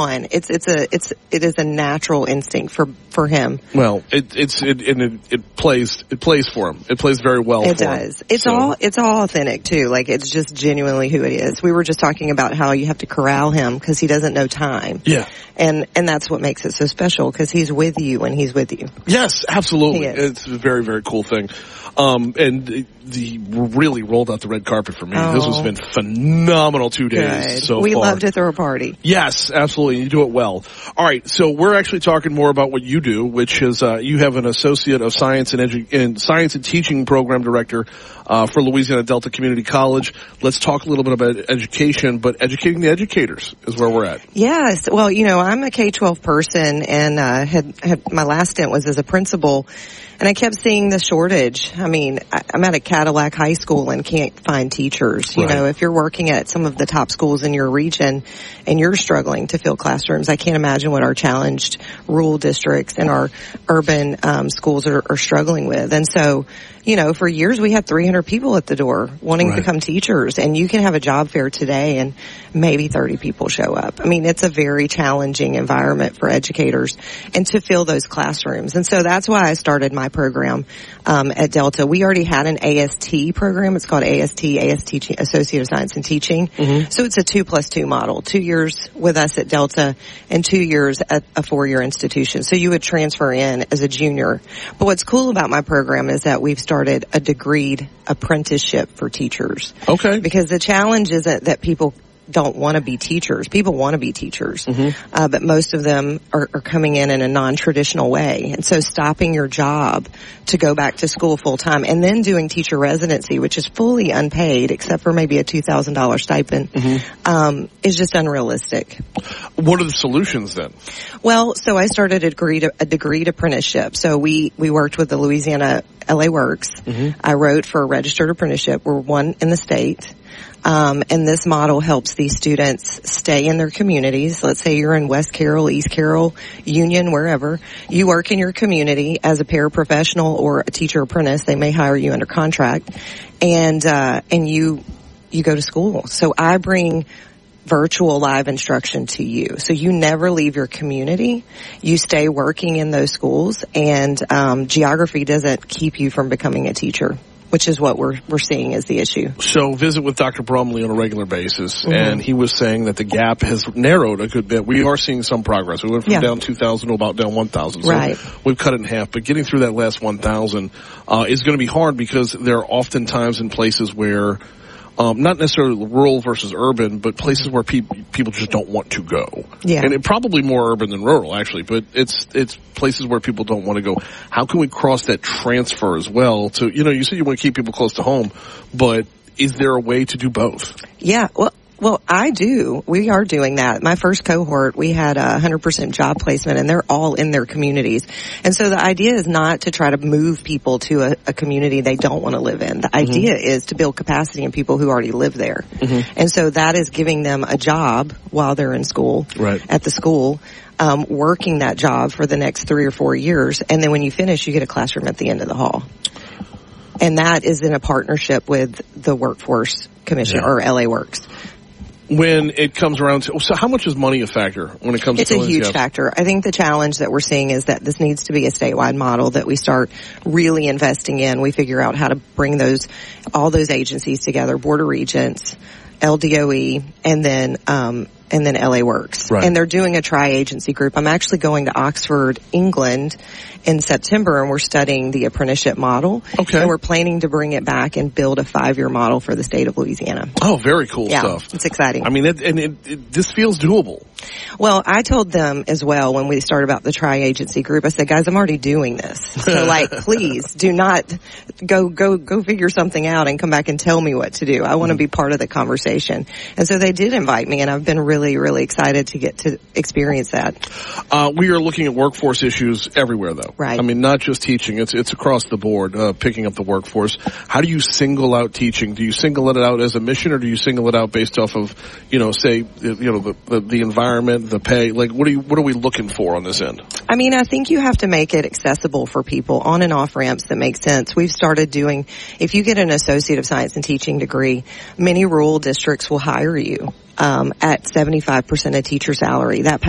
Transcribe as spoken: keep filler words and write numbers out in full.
on. It's it's a it's it is a natural instinct for for him. Well, it it's it and it, it plays it plays for him. It plays very well. It for does. him. It's so. all it's all authentic too. Like it's just genuinely who it is. We were just talking about how you have to corral him because he doesn't know time. Yeah. And and that's what makes it so special because he's with you when he's with you. Yes, absolutely. He is. It's a very very cool thing. Um, and he really rolled out the red carpet for me. Oh. This has been phenomenal two days Good. so we far. We love to throw a party. Yes, absolutely. You do it well. All right, so we're actually talking more about what you do, which is uh, you have an Associate of Science and, Edu- and Science and Teaching Program Director uh, for Louisiana Delta Community College. Let's talk a little bit about education, but educating the educators is where we're at. Yes. Well, you know, I'm a K twelve person, and uh, had, had my last stint was as a principal. And I kept seeing the shortage. I mean, I'm at a Cadillac High School and can't find teachers. You right. know, if you're working at some of the top schools in your region and you're struggling to fill classrooms, I can't imagine what our challenged rural districts and our urban um, schools are, are struggling with. And so, you know, for years we had three hundred people at the door wanting right. to become teachers, and you can have a job fair today and maybe thirty people show up. I mean, it's a very challenging environment for educators and to fill those classrooms. And so that's why I started my program um, at Delta. We already had an A S T program. It's called A S T, A S T Associate of Science and Teaching. Mm-hmm. So it's a two plus two model, two years with us at Delta and two years at a four-year institution. So you would transfer in as a junior. But what's cool about my program is that we've started a degreed apprenticeship for teachers. Okay. Because the challenge isn't that people don't want to be teachers. People want to be teachers, mm-hmm. uh, but most of them are, are coming in in a non-traditional way. And so stopping your job to go back to school full time and then doing teacher residency, which is fully unpaid except for maybe a two thousand dollars stipend, mm-hmm. um, is just unrealistic. What are the solutions then? Well, so I started a degreed, a degreed apprenticeship. So we, we worked with the Louisiana L A Works. Mm-hmm. I wrote for a registered apprenticeship. We're one in the state. Um, and this model helps these students stay in their communities. Let's say you're in West Carroll, East Carroll, Union, wherever. You work in your community as a paraprofessional or a teacher apprentice. They may hire you under contract. And, uh, and you, you go to school. So I bring virtual live instruction to you. So you never leave your community. You stay working in those schools, and um, geography doesn't keep you from becoming a teacher, which is what we're we're seeing as the issue. So visit with Doctor Brumley on a regular basis, mm-hmm. and he was saying that the gap has narrowed a good bit. We are seeing some progress. We went from yeah. down two thousand to about down one thousand. So right. we've cut it in half. But getting through that last one thousand uh, is going to be hard because there are often times in places where Um, not necessarily rural versus urban, but places where pe- people just don't want to go. Yeah. And it probably more urban than rural, actually, but it's it's places where people don't want to go. How can we cross that transfer as well to, you know, you said you want to keep people close to home, but is there a way to do both? Yeah, well, Well, I do. We are doing that. My first cohort, we had a one hundred percent job placement, and they're all in their communities. And so the idea is not to try to move people to a, a community they don't want to live in. The mm-hmm. idea is to build capacity in people who already live there. Mm-hmm. And so that is giving them a job while they're in school, right. at the school, um, working that job for the next three or four years. And then when you finish, you get a classroom at the end of the hall. And that is in a partnership with the Workforce Commission, yeah. or L A Works. When it comes around to, so how much is money a factor when it comes it's to It's a huge factor. I think the challenge that we're seeing is that this needs to be a statewide model that we start really investing in. We figure out how to bring those, all those agencies together, Board of Regents, L D O E, and then, um, and then L A Works. Right. And they're doing a tri-agency group. I'm actually going to Oxford, England in September, and we're studying the apprenticeship model. Okay. And we're planning to bring it back and build a five-year model for the state of Louisiana. Oh, very cool yeah, stuff. It's exciting. I mean, it, and it, it, this feels doable. Well, I told them as well when we started about the tri-agency group, I said, guys, I'm already doing this. So, like, please do not go, go, go figure something out and come back and tell me what to do. I want to mm-hmm. be part of the conversation. And so they did invite me, and I've been really, really excited to get to experience that. Uh, we are looking at workforce issues everywhere, though. Right. I mean, not just teaching. It's, it's across the board, uh, picking up the workforce. How do you single out teaching? Do you single it out as a mission, or do you single it out based off of, you know, say, you know, the, the, the environment, the pay? Like, what are you, what are we looking for on this end? I mean, I think you have to make it accessible for people, on and off ramps that make sense. We've started doing, if you get an Associate of Science and Teaching degree, many rural districts will hire you um, at seventy-five percent of teacher salary. That